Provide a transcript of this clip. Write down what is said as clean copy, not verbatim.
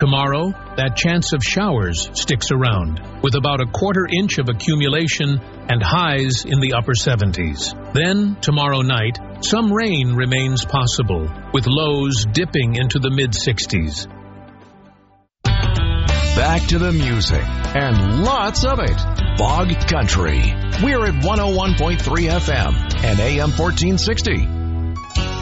Tomorrow, that chance of showers sticks around, with about a quarter inch of accumulation and highs in the upper 70s. Then, tomorrow night, some rain remains possible, with lows dipping into the mid-60s. Back to the music, and lots of it. Bog Country. We're at 101.3 FM and AM 1460.